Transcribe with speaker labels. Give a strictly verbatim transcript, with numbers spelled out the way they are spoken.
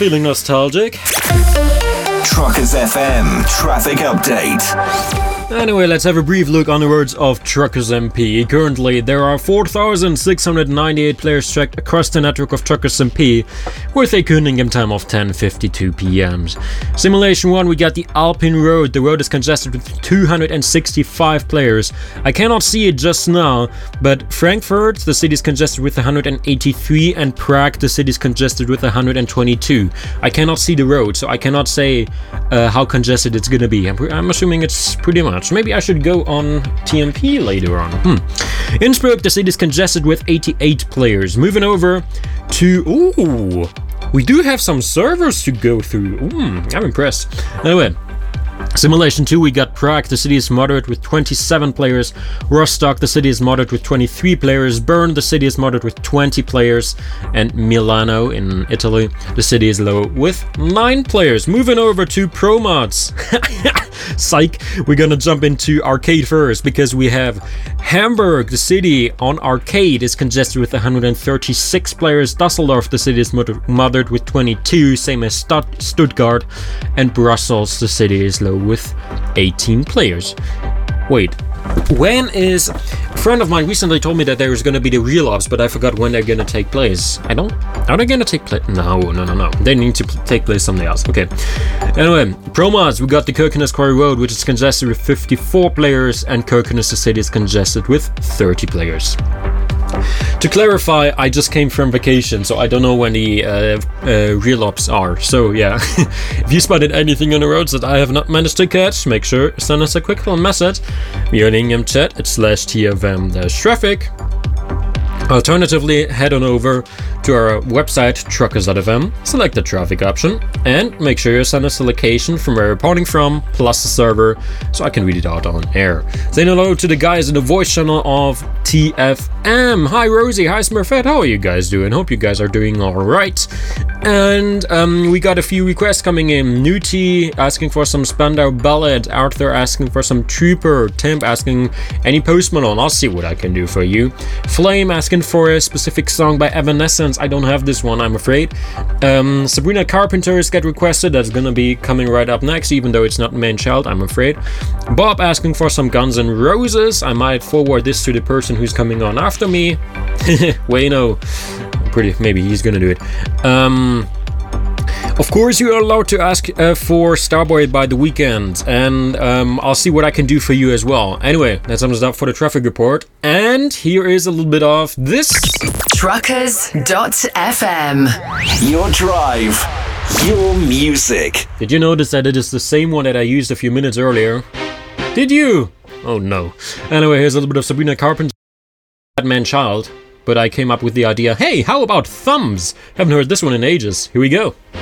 Speaker 1: feeling nostalgic.
Speaker 2: Truckers F M traffic update.
Speaker 1: Anyway, let's have a brief look on the roads of Truckers M P. Currently, there are four thousand six hundred ninety-eight players tracked across the network of Truckers M P, with a Cunningham time of ten fifty-two p m. Simulation one, we got the Alpine Road. The road is congested with two hundred sixty-five players. I cannot see it just now, but Frankfurt, the city is congested with one hundred eighty-three, and Prague, the city is congested with one hundred twenty-two. I cannot see the road, so I cannot say uh, how congested it's gonna be. I'm, I'm assuming it's pretty much. Maybe I should go on T M P later on. Hmm. Innsbruck, the city is congested with eighty-eight players. Moving over to... Ooh, we do have some servers to go through. Ooh, I'm impressed. Anyway, Simulation two, we got Prague, the city is moderate with twenty-seven players. Rostock, the city is moderate with twenty-three players. Bern, the city is moderate with twenty players. And Milano in Italy, the city is low with nine players. Moving over to Pro Mods. Psych, we're gonna jump into arcade first because we have Hamburg, the city on arcade is congested with one hundred thirty-six players. Dusseldorf, the city is moderate with twenty-two, same as Stutt- Stuttgart. And Brussels, the city is low with eighteen players. Wait, when is... A friend of mine recently told me that there is going to be the real ops, but I forgot when they're going to take place. I don't... Are they going to take place? No, no, no, no. They need to pl- take place something else. Okay. Anyway, Pro Mods, we got the Kirkenes Quarry Road, which is congested with fifty-four players, and Kirkenes, the city, is congested with thirty players. To clarify, I just came from vacation, so I don't know when the uh, uh, real ops are. So yeah, if you spotted anything on the roads that I have not managed to catch, make sure to send us a quick little message. We are in Ingham chat at slash tfm dash traffic. Alternatively, head on over to our website truckers dot f m, select the traffic option, and make sure you send us the location from where you're reporting from, plus the server, so I can read it out on air. Saying hello to the guys in the voice channel of T F M. Hi Rosie, hi Smurfette, how are you guys doing? Hope you guys are doing alright. And um, we got a few requests coming in. Newty asking for some Spandau Ballet, Arthur asking for some Trooper, Temp asking any Post Malone, I'll see what I can do for you. Flame asking for a specific song by Evanescence, I don't have this one, I'm afraid. Um, Sabrina Carpenter's get requested, that's gonna be coming right up next, even though it's not Man Child, I'm afraid. Bob asking for some Guns N' Roses, I might forward this to the person who's coming on after me. Wayno, pretty, maybe he's gonna do it. Um... Of course, you are allowed to ask uh, for Starboy by the weekend, and um, I'll see what I can do for you as well. Anyway, that sums it up for the traffic report, and here is a little bit of this.
Speaker 3: Truckers dot f m.
Speaker 2: Your drive, your music.
Speaker 1: Did you notice that it is the same one that I used a few minutes earlier? Did you? Oh no. Anyway, here's a little bit of Sabrina Carpenter, Man Child, but I came up with the idea, hey, how about Thumbs? Haven't heard this one in ages. Here we go.